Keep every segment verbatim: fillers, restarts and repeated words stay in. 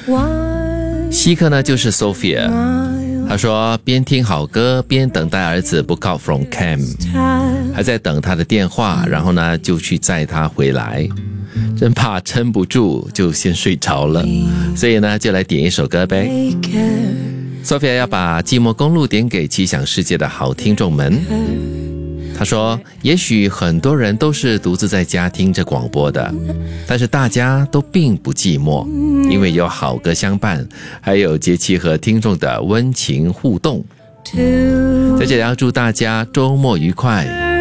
稀客呢就是 Sophia， 她说边听好歌边等待儿子 book out from camp， 还在等他的电话，然后呢就去载他回来，真怕撑不住就先睡着了，所以呢就来点一首歌呗。Sophia 要把寂寞公路点给奇想世界的好听众们。他说也许很多人都是独自在家听着广播的，但是大家都并不寂寞，因为有好歌相伴，还有节气和听众的温情互动。在这里要祝大家周末愉快。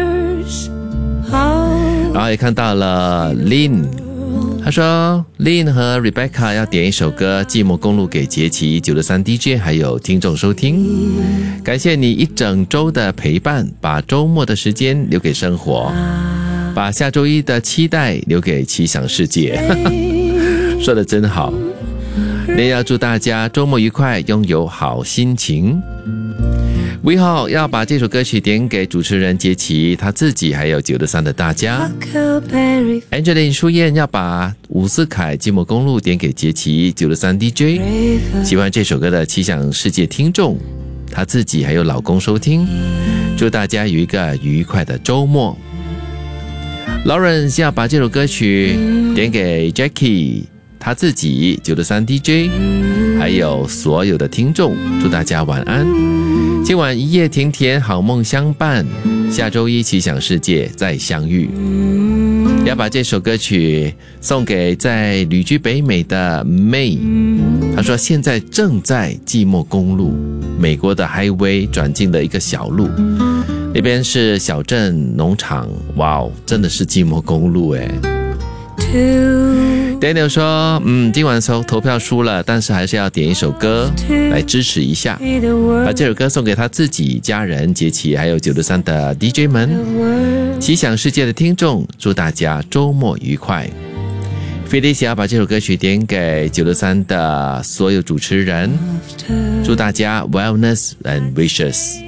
然后也看到了 Lynn， 他说 Lynn 和 Rebecca 要点一首歌寂寞公路给杰奇 九六三 D J 还有听众收听，感谢你一整周的陪伴，把周末的时间留给生活，把下周一的期待留给奇想世界。说得真好。也要祝大家周末愉快，拥有好心情。V 号要把这首歌曲点给主持人杰奇他自己还有九六三的大家。 Angeline 舒燕要把伍思凯寂寞公路点给杰奇 九六三 D J， 喜欢这首歌的奇想世界听众他自己还有老公收听，祝大家有一个愉快的周末。 Lawrence 要把这首歌曲点给 Jackie他自己 九六三 D J 还有所有的听众，祝大家晚安，今晚一夜甜甜好梦相伴，下周一奇想世界再相遇。要把这首歌曲送给在旅居北美的 May， 他说现在正在寂寞公路美国的 Highway 转进的一个小路，那边是小镇农场，哇哦，真的是寂寞公路耶。Daniel 说嗯，今晚投票输了，但是还是要点一首歌来支持一下，把这首歌送给他自己家人杰奇还有九六三的 D J 们，奇想世界的听众，祝大家周末愉快。Felicia 要把这首歌曲点给九六三的所有主持人，祝大家 wellness and wishes。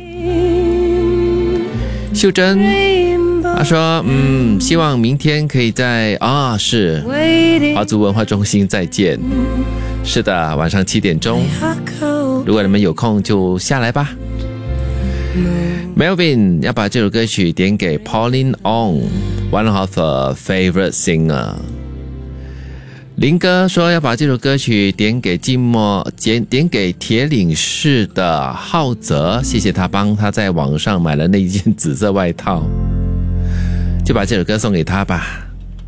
秀珍他说嗯，希望明天可以在啊、哦、是华族文化中心再见。是的，晚上七点钟，如果你们有空就下来吧。 Melvin 要把这首歌曲点给 Pauline Ong， one of her favorite singer。 林哥说要把这首歌曲点给寂寞点点给铁岭市的浩泽，谢谢他帮他在网上买了那一件紫色外套，就把这首歌送给他吧。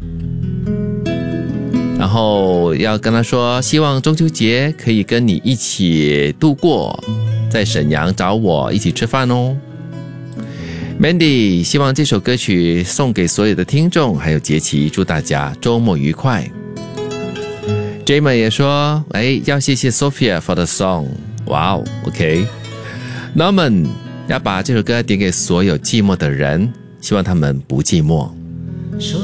然后要跟他说希望中秋节可以跟你一起度过，在沈阳找我一起吃饭哦。 Mandy 希望这首歌曲送给所有的听众还有杰奇，祝大家周末愉快。 Jamer 也说哎，要谢谢 Sophia for the song， 哇哦 OK。 Norman 要把这首歌点给所有寂寞的人，希望他们不寂寞。